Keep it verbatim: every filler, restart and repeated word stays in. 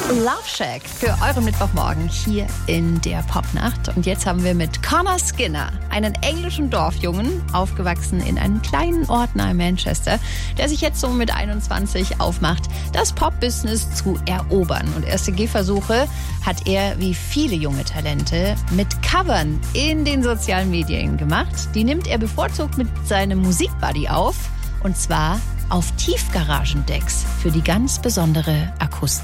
Love Shack für euren Mittwochmorgen hier in der Popnacht. Und jetzt haben wir mit Connor Skinner einen englischen Dorfjungen, aufgewachsen in einem kleinen Ort nahe Manchester, der sich jetzt so mit einundzwanzig aufmacht, das Pop-Business zu erobern. Und erste Gehversuche hat er, wie viele junge Talente, mit Covern in den sozialen Medien gemacht. Die nimmt er bevorzugt mit seinem Musikbuddy auf, und zwar auf Tiefgaragendecks für die ganz besondere Akustik.